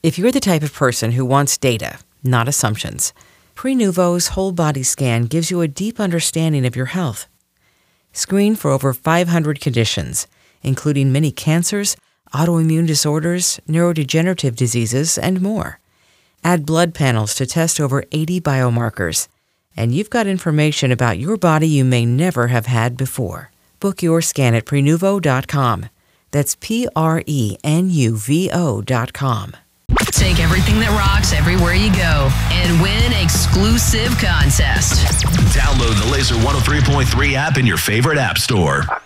If you're the type of person who wants data, not assumptions, Prenuvo's whole body scan gives you a deep understanding of your health. Screen for over 500 conditions, including many cancers, autoimmune disorders, neurodegenerative diseases, and more. Add blood panels to test over 80 biomarkers, and you've got information about your body you may never have had before. Book your scan at Prenuvo.com. That's Prenuvo.com. Take everything that rocks everywhere you go and win exclusive contest. Download the Laser 103.3 app in your favorite app store.